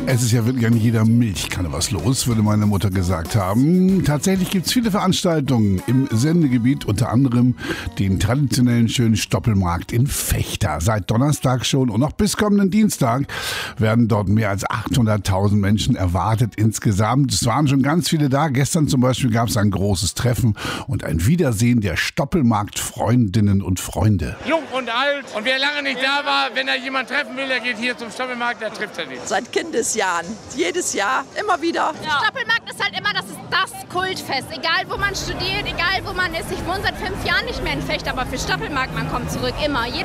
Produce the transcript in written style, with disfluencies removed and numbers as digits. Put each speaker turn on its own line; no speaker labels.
Es ist ja wirklich an jeder Milchkanne was los, würde meine Mutter gesagt haben. Tatsächlich gibt es viele Veranstaltungen im Sendegebiet, unter anderem den traditionellen schönen Stoppelmarkt in Vechta. Seit Donnerstag schon und noch bis kommenden Dienstag werden dort mehr als 800.000 Menschen erwartet insgesamt. Es waren schon ganz viele da. Gestern zum Beispiel gab es ein großes Treffen und ein Wiedersehen der Stoppelmarkt-Freundinnen und Freunde.
Jung und alt. Und wer lange nicht da war, wenn er jemand treffen will, der geht hier zum Stoppelmarkt, der trifft er nicht.
Seit Kindesjahren. Jedes Jahr. Immer wieder.
Ja. Stoppelmarkt ist halt immer das Kultfest. Egal, wo man studiert, egal, wo man ist. Ich wohne seit 5 Jahren nicht mehr in Vechta, aber für Stoppelmarkt, man kommt zurück. Immer.